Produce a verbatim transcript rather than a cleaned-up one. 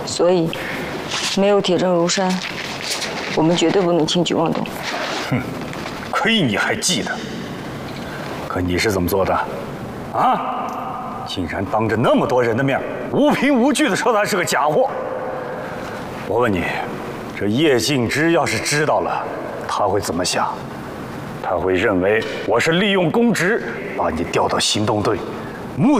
所以没有铁证如山，我们绝对不能轻举妄动。 哼，亏你还记得。可你是怎么做的？啊？竟然当着那么多人的面，无凭无据的说他是个假货。我问你，这叶敬之要是知道了，他会怎么想？他会认为我是利用公职把你调到行动队，